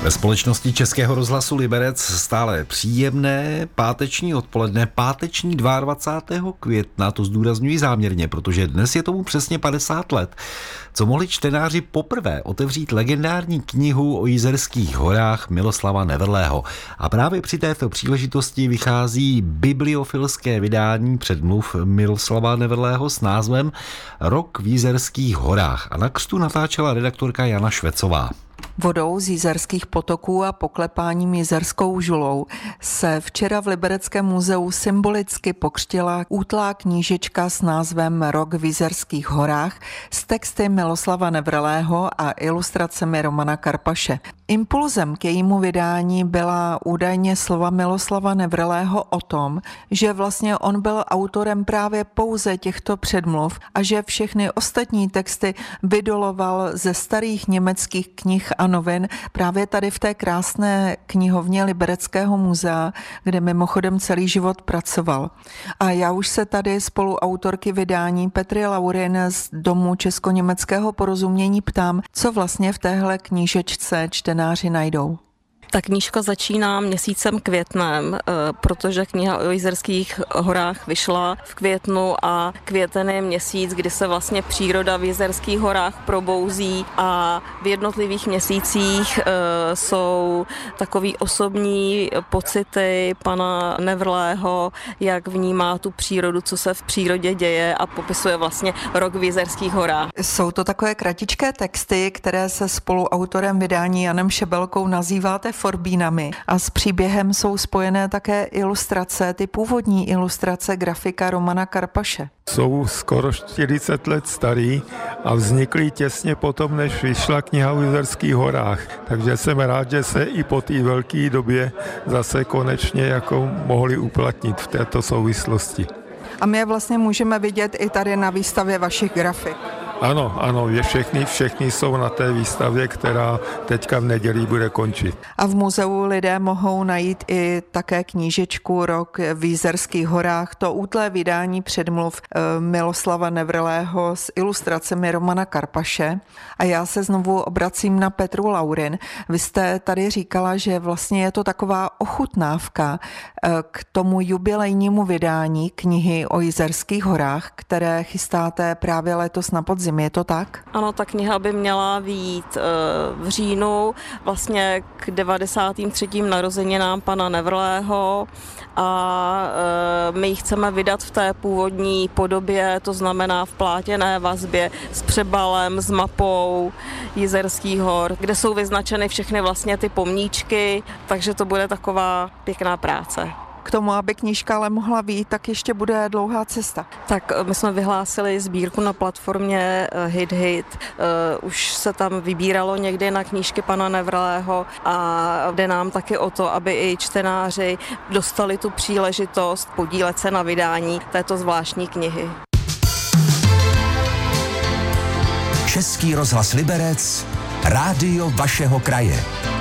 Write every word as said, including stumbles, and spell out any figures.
Ve společnosti Českého rozhlasu Liberec stále příjemné páteční odpoledne, páteční dvacátého druhého května, to zdůrazňuji záměrně, protože dnes je tomu přesně padesát let, co mohli čtenáři poprvé otevřít legendární knihu o Jizerských horách Miloslava Nevrlého. A právě při této příležitosti vychází bibliofilské vydání předmluv Miloslava Nevrlého s názvem Rok v Jizerských horách. A na křtu natáčela redaktorka Jana Švecová. Vodou z jizerských potoků a poklepáním jizerskou žulou se včera v Libereckém muzeu symbolicky pokřtila útlá knížečka s názvem Rok v Jizerských horách s texty Miloslava Nevrlého a ilustracemi Romana Karpaše. Impulzem k jejímu vydání byla údajně slova Miloslava Nevrlého o tom, že vlastně on byl autorem právě pouze těchto předmluv a že všechny ostatní texty vydoloval ze starých německých knih a novin právě tady v té krásné knihovně Libereckého muzea, kde mimochodem celý život pracoval. A já už se tady spoluautorky vydání Petry Laurin z Domu česko-německého porozumění ptám, co vlastně v téhle knížečce čtenáři najdou. Ta knížka začíná měsícem květnem, protože kniha o Jizerských horách vyšla v květnu a květen je měsíc, kdy se vlastně příroda v Jizerských horách probouzí a v jednotlivých měsících jsou takový osobní pocity pana Nevrlého, jak vnímá tu přírodu, co se v přírodě děje a popisuje vlastně rok v Jizerských horách. Jsou to takové kratičké texty, které se spoluautorem vydání Janem Šebelkou nazýváte forbínami a s příběhem jsou spojené také ilustrace, ty původní ilustrace grafika Romana Karpaše. Jsou skoro čtyřicet let starý a vznikly těsně potom, než vyšla kniha o Jizerských horách. Takže jsem rád, že se i po té velké době zase konečně jako mohli uplatnit v této souvislosti. A my je vlastně můžeme vidět i tady na výstavě vašich grafik. Ano, ano, všechny, všechny jsou na té výstavě, která teďka v neděli bude končit. A v muzeu lidé mohou najít i také knížečku Rok v Jizerských horách, to útlé vydání předmluv Miloslava Nevrlého s ilustracemi Romana Karpaše. A já se znovu obracím na Petru Laurin. Vy jste tady říkala, že vlastně je to taková ochutnávka k tomu jubilejnímu vydání knihy o Jizerských horách, které chystáte právě letos na podzim. Je to tak? Ano, ta kniha by měla vyjít v říjnu vlastně k devadesátým třetím narozeninám pana Nevrlého a my ji chceme vydat v té původní podobě, to znamená v plátěné vazbě s přebalem, s mapou Jizerských hor, kde jsou vyznačeny všechny vlastně ty pomníčky, takže to bude taková pěkná práce. K tomu, aby knížka ale mohla vyjít, tak ještě bude dlouhá cesta. Tak my jsme vyhlásili sbírku na platformě Hit Hit. Už se tam vybíralo někdy na knížky pana Nevrlého a jde nám taky o to, aby i čtenáři dostali tu příležitost podílet se na vydání této zvláštní knihy. Český rozhlas Liberec, rádio vašeho kraje.